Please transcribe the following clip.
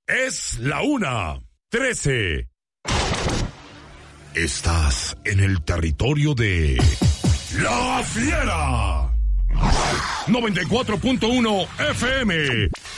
Es la 1:13. Estás en el territorio de La Fiera. 94.1 FM.